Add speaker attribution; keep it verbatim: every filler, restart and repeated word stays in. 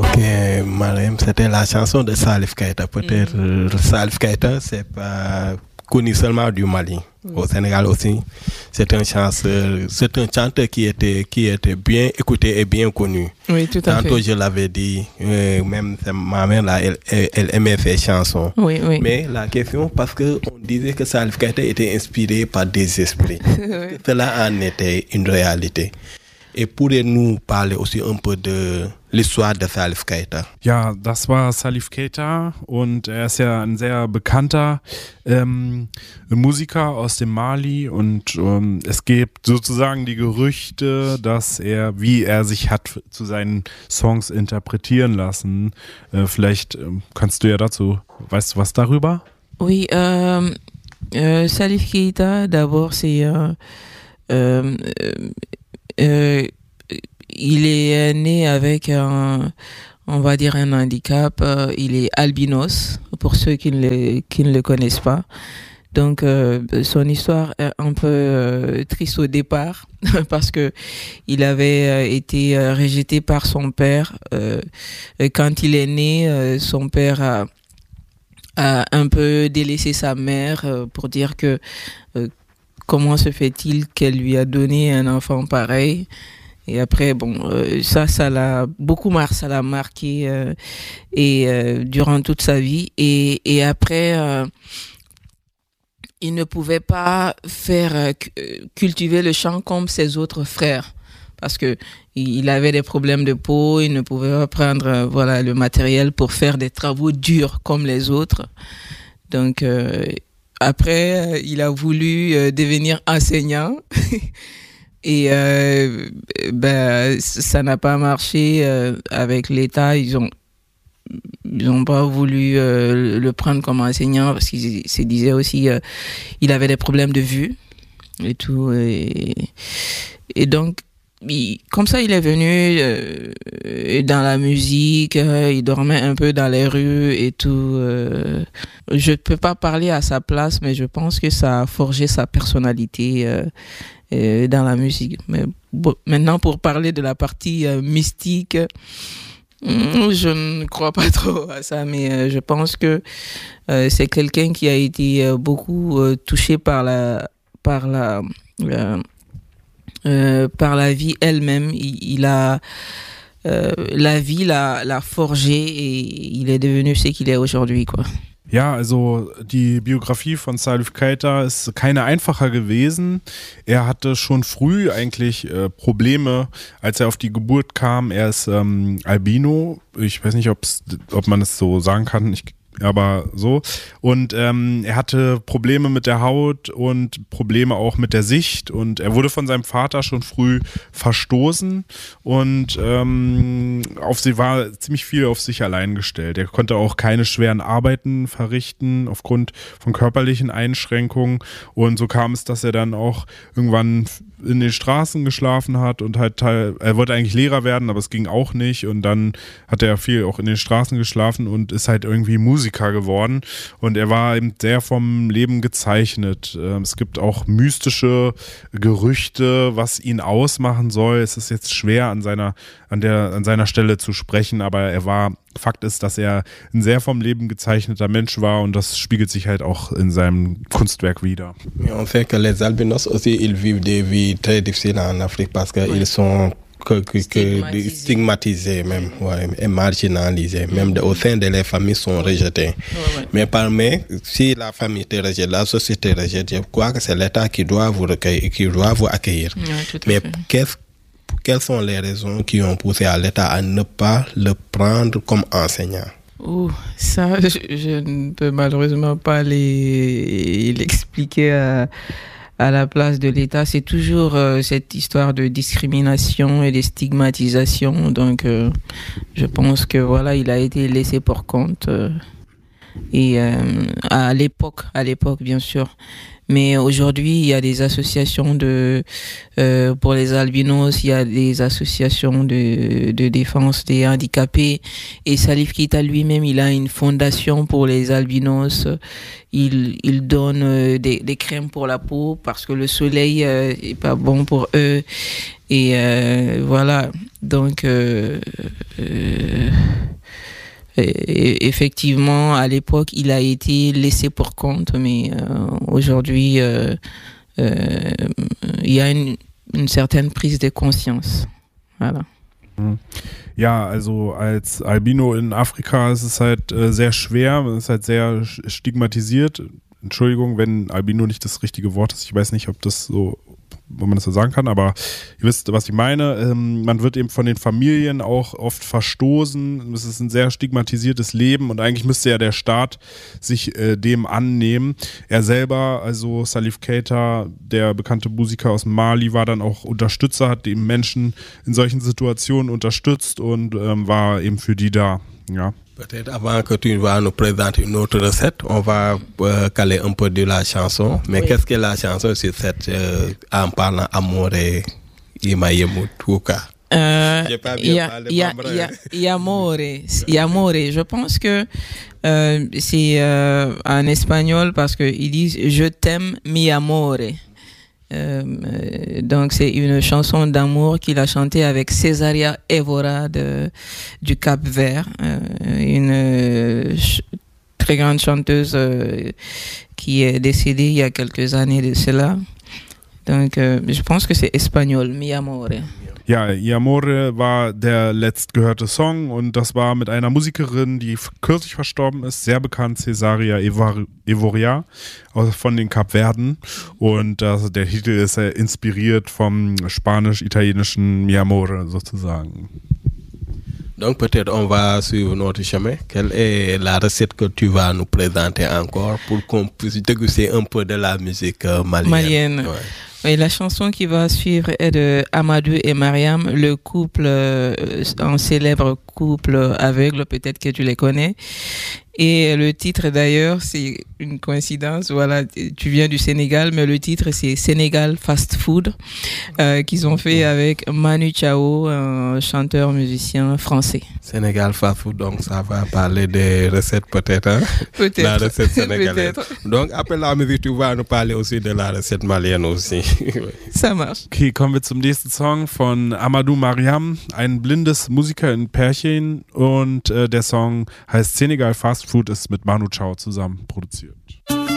Speaker 1: Ok, Mariam, c'était la chanson de Salif Keita. Peut-être mm. Salif Keita, c'est pas connu seulement du Mali. Mm. Au Sénégal aussi, c'est un chanteur, c'est un chanteur qui était qui était bien écouté et bien connu.
Speaker 2: Oui, tout à
Speaker 1: Tantôt, fait.
Speaker 2: Tantôt,
Speaker 1: je l'avais dit, euh, même ma mère là, elle, elle, elle aimait ses chansons.
Speaker 2: Oui, oui.
Speaker 1: Mais la question, parce que on disait que Salif Keita était inspiré par des esprits. Oui. Cela en était une réalité. Et pourriez-nous parler aussi un peu de l'histoire de Salif Keita?
Speaker 3: Ja, das war Salif Keita und er ist ja ein sehr bekannter ähm, Musiker aus dem Mali und ähm, es gibt sozusagen die Gerüchte, dass er, wie er sich hat zu seinen Songs interpretieren lassen. Äh, vielleicht äh, kannst du ja dazu, weißt du was darüber?
Speaker 2: Oui, euh, euh, Salif Keita, d'abord c'est... Euh, euh, Euh, il est né avec un, on va dire un handicap. Euh, il est albinos, pour ceux qui ne le, qui ne le connaissent pas. Donc, euh, son histoire est un peu euh, triste au départ parce que il avait euh, été euh, rejeté par son père. Euh, quand il est né, euh, son père a, a un peu délaissé sa mère euh, pour dire que euh, comment se fait-il qu'elle lui a donné un enfant pareil? Et après, bon, euh, ça, ça l'a beaucoup mar- ça l'a marqué euh, et euh, durant toute sa vie. Et, et après, euh, il ne pouvait pas faire euh, cultiver le chant comme ses autres frères parce que il avait des problèmes de peau. Il ne pouvait pas prendre euh, voilà le matériel pour faire des travaux durs comme les autres. Donc euh, Après, euh, il a voulu euh, devenir enseignant et euh, ben, ça n'a pas marché euh, avec l'État. Ils ont ils ont pas voulu euh, le prendre comme enseignant parce qu'ils se disaient aussi euh, il avait des problèmes de vue et tout. Et, et donc, il, comme ça, il est venu euh, dans la musique, euh, il dormait un peu dans les rues et tout. Euh, je ne peux pas parler à sa place, mais je pense que ça a forgé sa personnalité euh, euh, dans la musique. Mais bon, maintenant, pour parler de la partie euh, mystique, je ne crois pas trop à ça, mais euh, je pense que euh, c'est quelqu'un qui a été euh, beaucoup euh, touché par la... Par la euh, Euh, par la vie elle-même. Il, il a euh, la vie l'a, l'a forgé et il est devenu ce qu'il est aujourd'hui, quoi.
Speaker 3: Ja, also die Biografie von Salif Keita ist keine einfacher gewesen. Er hatte schon früh eigentlich äh, Probleme, als er auf die Geburt kam. Er ist ähm, Albino. Ich weiß nicht, ob's, ob man es so sagen kann. Ich aber so. Und ähm, er hatte Probleme mit der Haut und Probleme auch mit der Sicht und er wurde von seinem Vater schon früh verstoßen und ähm, auf sie war ziemlich viel auf sich allein gestellt. Er konnte auch keine schweren Arbeiten verrichten aufgrund von körperlichen Einschränkungen und so kam es, dass er dann auch irgendwann in den Straßen geschlafen hat und halt teil, er wollte eigentlich Lehrer werden, aber es ging auch nicht und dann hat er viel auch in den Straßen geschlafen und ist halt irgendwie Musiker geworden und er war eben sehr vom Leben gezeichnet. Es gibt auch mystische Gerüchte, was ihn ausmachen soll. Es ist jetzt schwer an seiner, an der, an seiner Stelle zu sprechen, aber er war, Fakt ist, dass er ein sehr vom Leben gezeichneter Mensch war und das spiegelt sich halt auch in seinem Kunstwerk wider.
Speaker 1: Mais on sait que les albinos aussi, ils vivent des vies très difficiles en Afrique parce qu'ils ouais. sont que, que, que stigmatisés même, ouais, et marginalisés. Même de, au sein de les familles sont rejetés. Ouais, ouais. Mais par mais, si la famille te rejette, la société rejette, je crois que c'est l'État qui doit vous recueillir, qui doit vous accueillir.
Speaker 2: Ouais,
Speaker 1: mais qu'est-ce Quelles sont les raisons qui ont poussé à l'État à ne pas le prendre comme enseignant?
Speaker 2: Ouh, ça, je, je ne peux malheureusement pas les, l'expliquer à, à la place de l'État. C'est toujours euh, cette histoire de discrimination et de stigmatisation. Donc, euh, je pense que voilà, il a été laissé pour compte. Euh, et euh, à l'époque, à l'époque, bien sûr. Mais aujourd'hui, il y a des associations de euh, pour les albinos, il y a des associations de, de défense des handicapés. Et Salif Keita lui-même, il a une fondation pour les albinos. Il, il donne euh, des, des crèmes pour la peau parce que le soleil euh, est pas bon pour eux. Et euh, voilà. Donc, euh, euh, et, effectivement, à l'époque, il a été laissé pour compte, mais euh, aujourd'hui, euh, euh, il y a une, une certaine prise de conscience. Voilà.
Speaker 3: Ja, also als Albino in Afrika ist es halt äh, sehr schwer, es ist halt sehr stigmatisiert. Entschuldigung, wenn Albino nicht das richtige Wort ist. Ich weiß nicht, ob das so, wo man das so sagen kann, aber ihr wisst, was ich meine. Ähm, man wird eben von den Familien auch oft verstoßen. Es ist ein sehr stigmatisiertes Leben und eigentlich müsste ja der Staat sich äh, dem annehmen. Er selber, also Salif Keita, der bekannte Musiker aus Mali, war dann auch Unterstützer, hat eben Menschen in solchen Situationen unterstützt und ähm, war eben für die da. Ja.
Speaker 1: Peut-être avant que tu vas nous présenter une autre recette, on va euh, caler un peu de la chanson. Mais oui. Qu'est-ce que la chanson sur cette euh, en parlant amour et Imayemu Touka?
Speaker 2: Euh, y a, y a, y a, y amore, y amore. Je pense que euh, c'est euh, en espagnol parce qu'ils disent je t'aime mi amore. Euh, donc c'est une chanson d'amour qu'il a chantée avec Cesaria Evora de, du Cap-Vert, euh, une euh, ch- très grande chanteuse euh, qui est décédée il y a quelques années de cela. Donc euh, je pense que c'est espagnol, Mi Amore.
Speaker 3: Ja, I Amore war der letztgehörte Song und das war mit einer Musikerin, die kürzlich verstorben ist, sehr bekannt, Cesaria Evoria von den Kapverden und also der Titel ist äh, inspiriert vom spanisch-italienischen Mi Amore sozusagen.
Speaker 1: Donc peut-être on va suivre notre chemin. Quelle est la recette que tu vas nous présenter encore pour qu'on puisse déguster un peu de la musique euh, malienne?
Speaker 2: Malienne. Ouais. Et la chanson qui va suivre est de Amadou et Mariam, le couple, euh, un célèbre couple aveugle, peut-être que tu les connais. Et le titre d'ailleurs, c'est une coïncidence, voilà, tu viens du Sénégal, mais le titre c'est Sénégal Fast Food, euh, qu'ils ont fait avec Manu Chao, un chanteur musicien français.
Speaker 1: Sénégal Fast Food, donc ça va parler des recettes peut-être, hein?
Speaker 2: Peut-être.
Speaker 1: La recette sénégalaise.
Speaker 2: Peut-être.
Speaker 1: Donc après la musique, tu vas nous parler aussi de la recette malienne aussi.
Speaker 2: Ça marche.
Speaker 3: Okay, kommen wir zum nächsten Song von Amadou Mariam, ein blindes Musiker in Pärchen und äh, der Song heißt Senegal Fast Food, ist mit Manu Chao zusammen produziert.